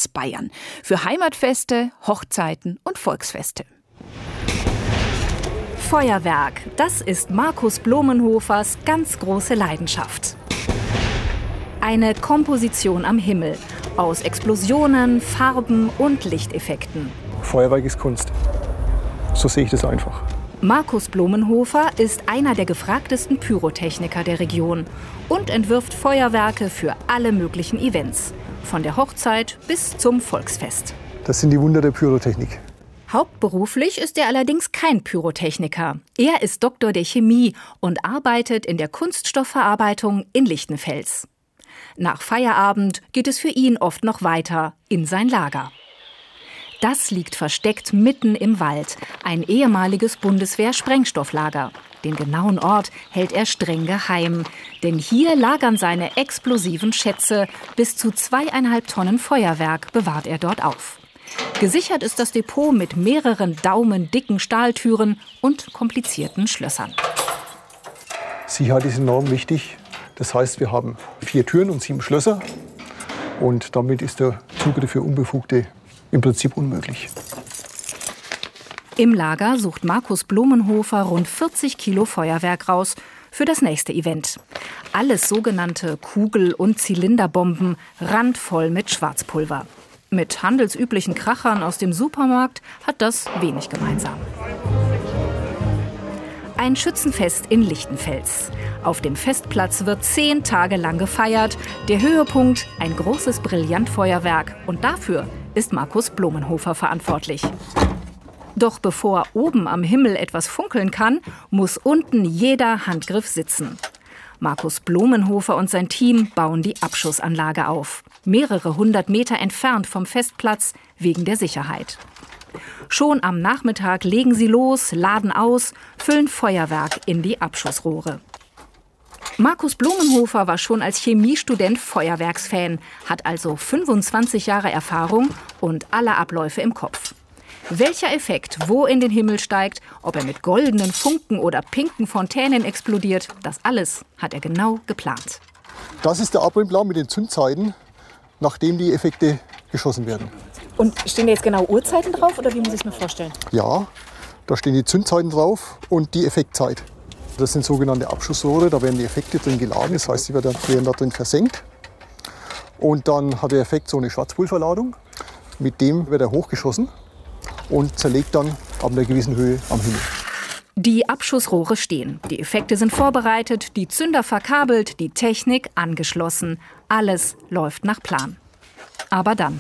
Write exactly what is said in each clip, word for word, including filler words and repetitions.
ganz Bayern. Für Heimatfeste, Hochzeiten und Volksfeste. Feuerwerk, das ist Markus Blumenhofers ganz große Leidenschaft. Eine Komposition am Himmel aus Explosionen, Farben und Lichteffekten. Feuerwerk ist Kunst. So sehe ich das einfach. Markus Blumenhofer ist einer der gefragtesten Pyrotechniker der Region und entwirft Feuerwerke für alle möglichen Events. Von der Hochzeit bis zum Volksfest. Das sind die Wunder der Pyrotechnik. Hauptberuflich ist er allerdings kein Pyrotechniker. Er ist Doktor der Chemie und arbeitet in der Kunststoffverarbeitung in Lichtenfels. Nach Feierabend geht es für ihn oft noch weiter in sein Lager. Das liegt versteckt mitten im Wald, ein ehemaliges Bundeswehr-Sprengstofflager. Den genauen Ort hält er streng geheim, denn hier lagern seine explosiven Schätze. Bis zu zweieinhalb Tonnen Feuerwerk bewahrt er dort auf. Gesichert ist das Depot mit mehreren Daumen dicken Stahltüren und komplizierten Schlössern. Sicherheit ist enorm wichtig. Das heißt, wir haben vier Türen und sieben Schlösser. Und damit ist der Zugriff für Unbefugte im Prinzip unmöglich. Im Lager sucht Markus Blumenhofer rund vierzig Kilo Feuerwerk raus für das nächste Event. Alles sogenannte Kugel- und Zylinderbomben, randvoll mit Schwarzpulver. Mit handelsüblichen Krachern aus dem Supermarkt hat das wenig gemeinsam. Ein Schützenfest in Lichtenfels. Auf dem Festplatz wird zehn Tage lang gefeiert. Der Höhepunkt, ein großes Brillantfeuerwerk. Und dafür ist Markus Blumenhofer verantwortlich. Doch bevor oben am Himmel etwas funkeln kann, muss unten jeder Handgriff sitzen. Markus Blumenhofer und sein Team bauen die Abschussanlage auf. Mehrere hundert Meter entfernt vom Festplatz wegen der Sicherheit. Schon am Nachmittag legen sie los, laden aus, füllen Feuerwerk in die Abschussrohre. Markus Blumenhofer war schon als Chemiestudent Feuerwerksfan, hat also fünfundzwanzig Jahre Erfahrung und alle Abläufe im Kopf. Welcher Effekt wo in den Himmel steigt, ob er mit goldenen Funken oder pinken Fontänen explodiert, das alles hat er genau geplant. Das ist der Abbrennplan mit den Zündzeiten, nachdem die Effekte geschossen werden. Und stehen da jetzt genau Uhrzeiten drauf oder wie muss ich es mir vorstellen? Ja, da stehen die Zündzeiten drauf und die Effektzeit. Das sind sogenannte Abschussrohre, da werden die Effekte drin geladen, das heißt, sie werden da drin versenkt. Und dann hat der Effekt so eine Schwarzpulverladung, mit dem wird er hochgeschossen und zerlegt dann ab einer gewissen Höhe am Himmel. Die Abschussrohre stehen, die Effekte sind vorbereitet, die Zünder verkabelt, die Technik angeschlossen. Alles läuft nach Plan. Aber dann.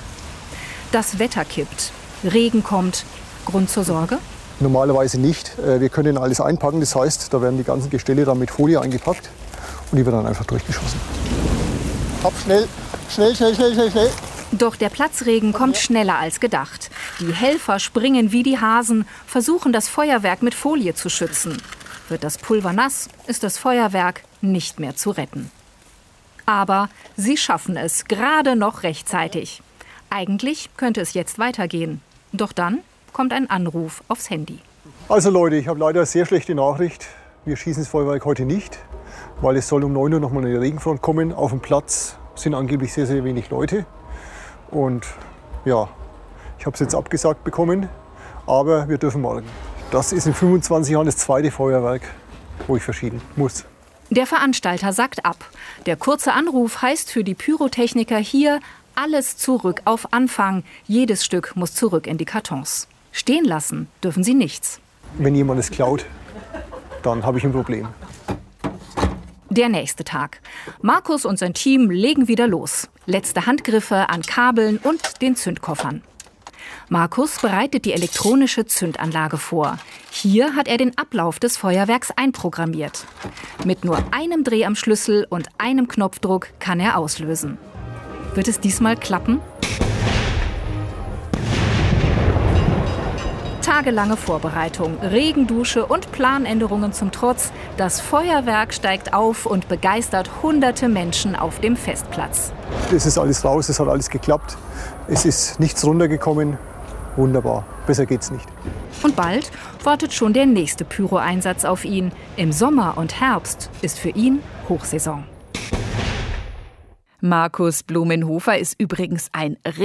Das Wetter kippt, Regen kommt. Grund zur Sorge? Normalerweise nicht. Wir können alles einpacken, das heißt, da werden die ganzen Gestelle dann mit Folie eingepackt und die wird dann einfach durchgeschossen. Hopp, schnell, schnell, schnell, schnell, schnell, schnell. Doch der Platzregen kommt schneller als gedacht. Die Helfer springen wie die Hasen, versuchen das Feuerwerk mit Folie zu schützen. Wird das Pulver nass, ist das Feuerwerk nicht mehr zu retten. Aber sie schaffen es gerade noch rechtzeitig. Eigentlich könnte es jetzt weitergehen. Doch dann kommt ein Anruf aufs Handy. Also Leute, ich habe leider eine sehr schlechte Nachricht. Wir schießen das Feuerwerk heute nicht, weil es soll um neun Uhr noch mal eine Regenfront kommen. Auf dem Platz sind angeblich sehr, sehr wenig Leute. Und ja, ich habe es jetzt abgesagt bekommen, aber wir dürfen morgen. Das ist in fünfundzwanzig Jahren das zweite Feuerwerk, wo ich verschieben muss. Der Veranstalter sagt ab. Der kurze Anruf heißt für die Pyrotechniker hier, alles zurück auf Anfang. Jedes Stück muss zurück in die Kartons. Stehen lassen dürfen sie nichts. Wenn jemand es klaut, dann habe ich ein Problem. Der nächste Tag. Markus und sein Team legen wieder los. Letzte Handgriffe an Kabeln und den Zündkoffern. Markus bereitet die elektronische Zündanlage vor. Hier hat er den Ablauf des Feuerwerks einprogrammiert. Mit nur einem Dreh am Schlüssel und einem Knopfdruck kann er auslösen. Wird es diesmal klappen? Tagelange Vorbereitung, Regendusche und Planänderungen zum Trotz. Das Feuerwerk steigt auf und begeistert hunderte Menschen auf dem Festplatz. Es ist alles raus, es hat alles geklappt. Es ist nichts runtergekommen. Wunderbar, besser geht's nicht. Und bald wartet schon der nächste Pyro-Einsatz auf ihn. Im Sommer und Herbst ist für ihn Hochsaison. Markus Blumenhofer ist übrigens ein